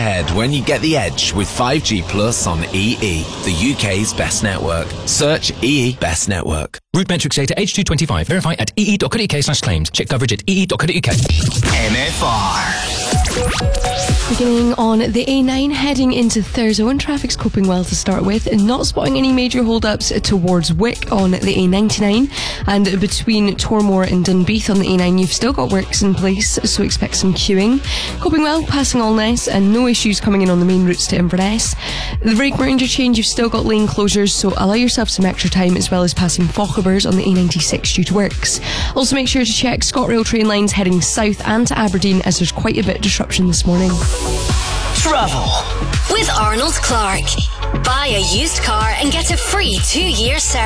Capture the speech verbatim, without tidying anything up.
ahead when you get the edge with five G Plus on E E, the U K's best network. Search E E Best Network. Root metrics data H two twenty-five. Verify at ee.co.uk slash claims. Check coverage at ee.co.uk. M F R. Beginning on the A nine, heading into Thurso, traffic's coping well to start with, not spotting any major hold-ups towards Wick on the A ninety-nine, and between Tormore and Dunbeath on the A nine you've still got works in place, so expect some queuing. Coping well passing Allness, and no issues coming in on the main routes to Inverness. The Brakemore interchange, you've still got lane closures, so allow yourself some extra time, as well as passing Fochabers on the A ninety-six due to works. Also make sure to check ScotRail train lines heading south and to Aberdeen, as there's quite a bit of disruption this morning. Travel with Arnold Clark. Buy a used car and get a free two-year service.